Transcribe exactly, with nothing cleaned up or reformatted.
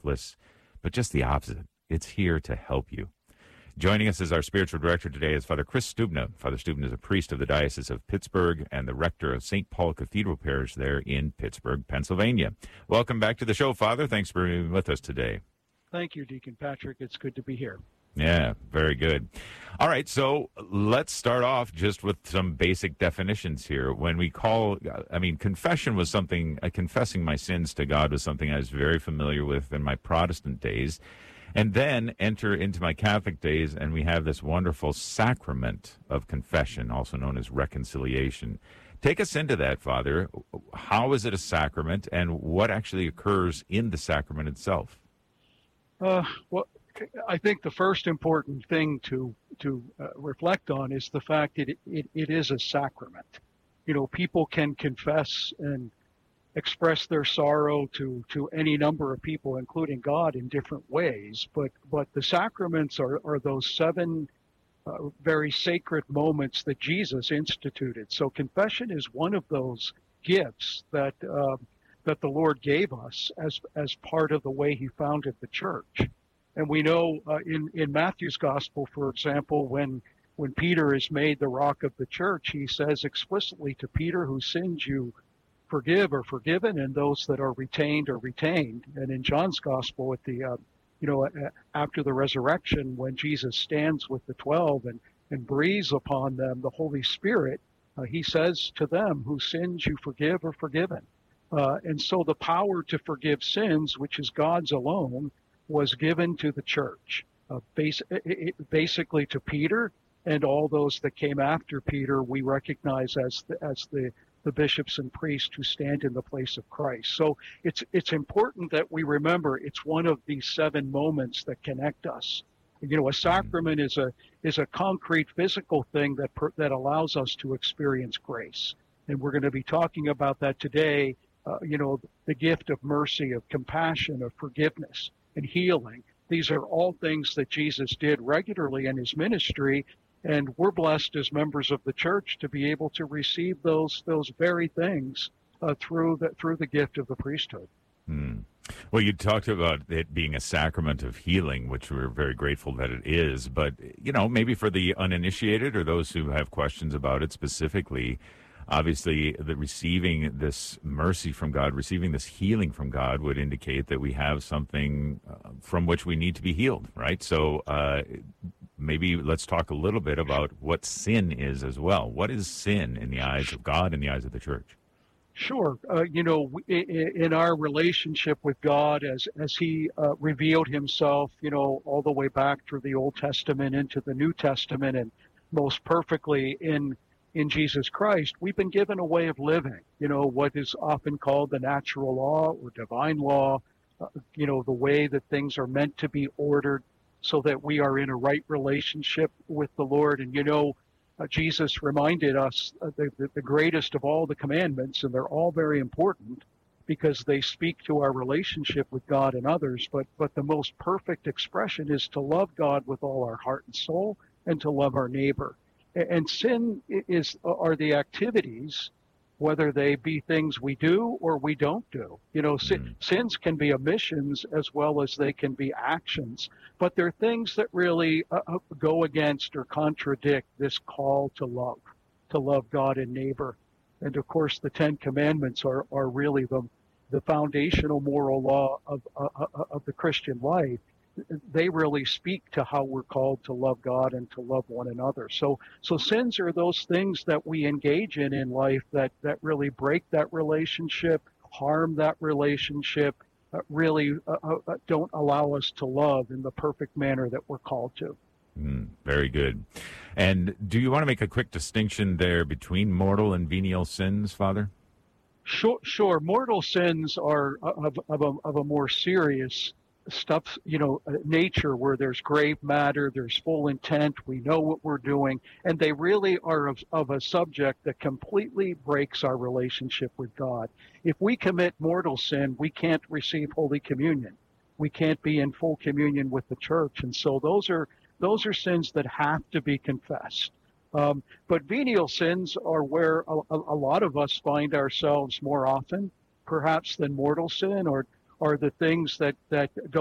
hopeless, but just the opposite. It's here to help you. Joining us as our spiritual director today is Father Chris Stubna. Father Stubna is a priest of the Diocese of Pittsburgh and the rector of Saint Paul Cathedral Parish there in Pittsburgh, Pennsylvania. Welcome back to the show, Father. Thanks for being with us today. Thank you, Deacon Patrick. It's good to be here. Yeah, very good. All right, so let's start off just with some basic definitions here. When we call, I mean, confession was something, uh, confessing my sins to God was something I was very familiar with in my Protestant days. And then enter into my Catholic days, and we have this wonderful sacrament of confession, also known as reconciliation. Take us into that, Father. How is it a sacrament, and what actually occurs in the sacrament itself? Uh, well, I think the first important thing to to uh, reflect on is the fact that it, it, it is a sacrament. You know, people can confess and express their sorrow to, to any number of people, including God, in different ways. But but the sacraments are, are those seven uh, very sacred moments that Jesus instituted. So confession is one of those gifts that uh, that the Lord gave us as as part of the way He founded the church. And we know uh, in in Matthew's gospel, for example, when when Peter is made the rock of the church, he says explicitly to Peter, "Whose sins you forgive are forgiven, and those that are retained are retained." And in John's gospel, at the uh, you know after the resurrection, when Jesus stands with the twelve and and breathes upon them the Holy Spirit, uh, he says to them, "Whose sins you forgive are forgiven." Uh, and so the power to forgive sins, which is God's alone, was given to the church, uh, base, it, basically to Peter and all those that came after Peter. We recognize as the, as the the bishops and priests who stand in the place of Christ. So it's it's important that we remember it's one of these seven moments that connect us. You know, a sacrament is a is a concrete physical thing that per, that allows us to experience grace, and we're going to be talking about that today. Uh, you know, the gift of mercy, of compassion, of forgiveness, and healing. These are all things that Jesus did regularly in his ministry. And we're blessed as members of the church to be able to receive those those very things uh, through the through the gift of the priesthood. Hmm. Well, you talked about it being a sacrament of healing, which we're very grateful that it is. But, you know, maybe for the uninitiated or those who have questions about it specifically, obviously the receiving this mercy from God, receiving this healing from God would indicate that we have something uh, from which we need to be healed, right? So uh, maybe let's talk a little bit about what sin is as well. What is sin in the eyes of God, in the eyes of the church? Sure. Uh, you know, in our relationship with God, as as He uh, revealed Himself, you know, all the way back through the Old Testament into the New Testament, and most perfectly in in Jesus Christ, we've been given a way of living. You know, what is often called the natural law or divine law. Uh, you know, the way that things are meant to be ordered, so that we are in a right relationship with the Lord. And you know, uh, Jesus reminded us uh, the, the, the greatest of all the commandments, and they're all very important because they speak to our relationship with God and others. But but the most perfect expression is to love God with all our heart and soul, and to love our neighbor. And sin is are the activities, whether they be things we do or we don't do. You know, sin, mm. sins can be omissions as well as they can be actions, but they're things that really uh, go against or contradict this call to love, to love God and neighbor. And of course, the Ten Commandments are, are really the, the foundational moral law of, uh, of the Christian life. They really speak to how we're called to love God and to love one another. So, so sins are those things that we engage in in life that, that really break that relationship, harm that relationship, uh, really uh, uh, don't allow us to love in the perfect manner that we're called to. Mm, very good. And do you want to make a quick distinction there between mortal and venial sins, Father? Sure, sure. Mortal sins are of, of, a, of a more serious stuff, you know, uh, nature, where there's grave matter, there's full intent, we know what we're doing, and they really are of, of a subject that completely breaks our relationship with God. If we commit mortal sin, we can't receive Holy Communion. We can't be in full communion with the church, and so those are those are sins that have to be confessed. Um, but venial sins are where a, a, a lot of us find ourselves more often, perhaps, than mortal sin, or are the things that that